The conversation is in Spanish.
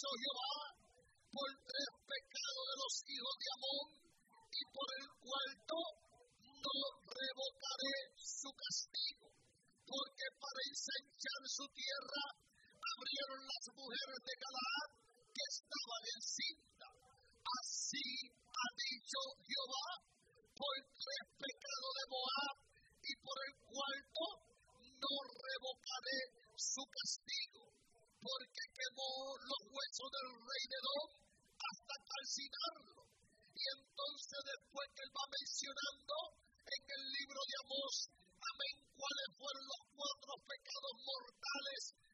dicho Jehová, por 3 pecados de los hijos de Amón, y por el cuarto no revocaré su castigo, porque para ensanchar su tierra abrieron las mujeres de Galaad que estaban encintas. Así ha dicho Jehová, por 3 pecados de Moab, y por el cuarto no revocaré su castigo, porque quemó los huesos del rey de Edom hasta calcinarlo. Y entonces después que él va mencionando en el libro de Amós, amén, cuáles fueron los 4 pecados mortales